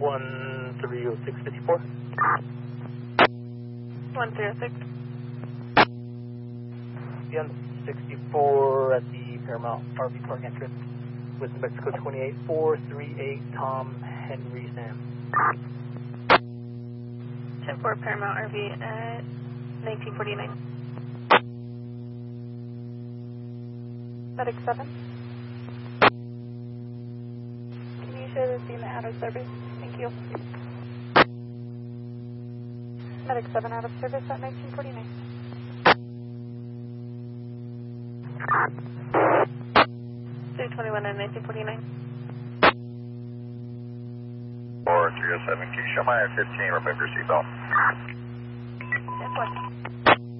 130654. 1306. Beyond 64 at the Paramount RV Park entrance with Mexico 28438 Tom Henry Sam. 10-4 Paramount RV at 1949. Medic 7. Can you show the scene out of service? Thank you. Medic 7 out of service at 1949. 321 and 1949. 4307, can you show my 15, remove your seatbelt? 10-4.